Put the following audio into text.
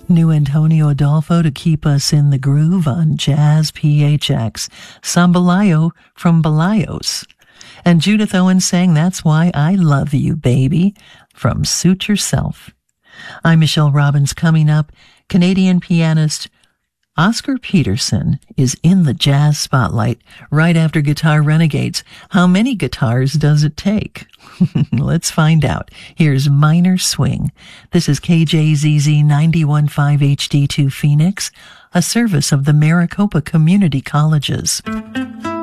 New Antonio Adolfo to keep us in the groove on Jazz PHX. Sambalayo from Balayos. And Judith Owens sang That's Why I Love You, Baby, from Suit Yourself. I'm Michelle Robbins. Coming up, Canadian pianist Oscar Peterson is in the jazz spotlight right after Guitar Renegades. How many guitars does it take? Let's find out. Here's Minor Swing. This is KJZZ 91.5 HD2 Phoenix, a service of the Maricopa Community Colleges.